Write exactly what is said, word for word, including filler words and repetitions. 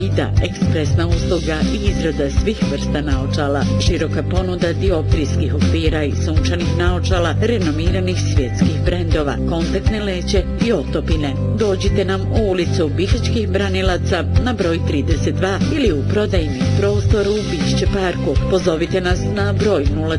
Ida, ekspresna usluga i izrada svih vrsta naočala, široka ponuda dioptrijskih okvira i sunčanih naočala renomiranih svjetskih brendova, kontaktne leće i otopine. Dođite nam u ulicu Bihaćkih Branilaca na broj trideset dva ili u prodajni prostor u Bišće parku. Pozovite nas na broj nula